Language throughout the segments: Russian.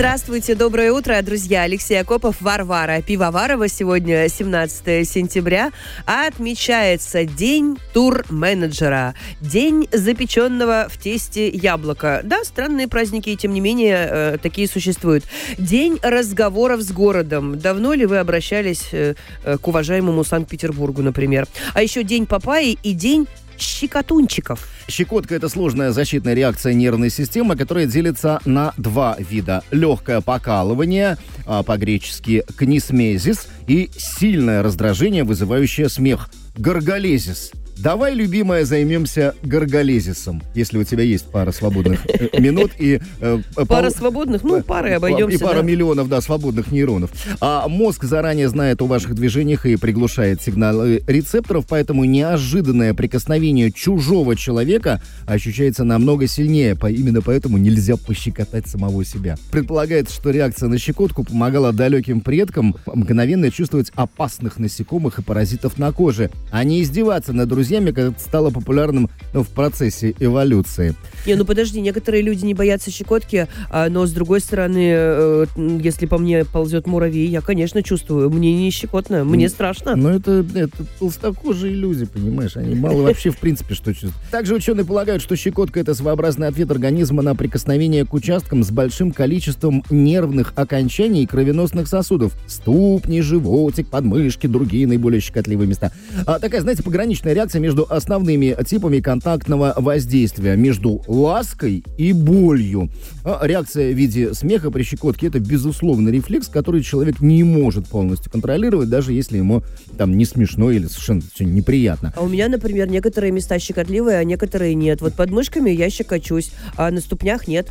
Здравствуйте, доброе утро, друзья. Алексей Акопов, Варвара Пивоварова. Сегодня 17 сентября. Отмечается День турменеджера. День запеченного в тесте яблока. Да, странные праздники, и тем не менее такие существуют. День разговоров с городом. Давно ли вы обращались к уважаемому Санкт-Петербургу, например? А еще День папайи и День щекотунчиков. Щекотка – это сложная защитная реакция нервной системы, которая делится на два вида. Легкое покалывание, по-гречески книсмезис, и сильное раздражение, вызывающее смех – гаргалезис. Давай, любимая, займемся гаргалезисом, если у тебя есть пара свободных минут и... Пара свободных? Парой обойдемся. И пара миллионов, свободных нейронов. А мозг заранее знает о ваших движениях и приглушает сигналы рецепторов, поэтому неожиданное прикосновение чужого человека ощущается намного сильнее. Именно поэтому нельзя пощекотать самого себя. Предполагается, что реакция на щекотку помогала далеким предкам мгновенно чувствовать опасных насекомых и паразитов на коже, а не издеваться над друзьями, как стало популярным в процессе эволюции. Подожди, некоторые люди не боятся щекотки, но с другой стороны, если по мне ползет муравей, я, конечно, чувствую, мне не щекотно, мне страшно. Но это толстокожие люди, понимаешь, они мало вообще в принципе что чувствуют. Также ученые полагают, что щекотка – это своеобразный ответ организма на прикосновение к участкам с большим количеством нервных окончаний и кровеносных сосудов. Ступни, животик, подмышки, другие наиболее щекотливые места. Такая, знаете, пограничная реакция между основными типами контактного воздействия, между лаской и болью. Реакция в виде смеха при щекотке – это, безусловно, рефлекс, который человек не может полностью контролировать, даже если ему не смешно или совершенно неприятно. А у меня, например, некоторые места щекотливые, а некоторые нет. Вот под мышками я щекочусь, а на ступнях нет.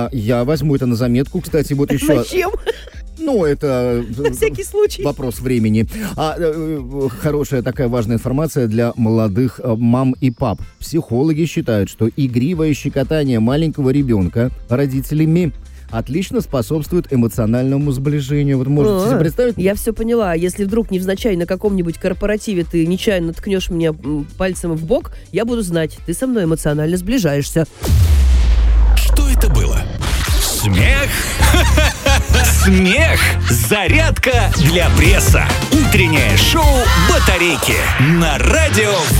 Я возьму это на заметку, кстати, вот еще... Зачем? Это на всякий случай. Вопрос времени. Хорошая такая важная информация для молодых мам и пап. Психологи считают, что игривое щекотание маленького ребенка родителями отлично способствует эмоциональному сближению. Вот можете себе представить? Я все поняла. Если вдруг невзначай на каком-нибудь корпоративе ты нечаянно ткнешь меня пальцем в бок, я буду знать, ты со мной эмоционально сближаешься. Что это было? Смех? Смех! Зарядка для пресса. Утреннее шоу «Батарейки» на Радио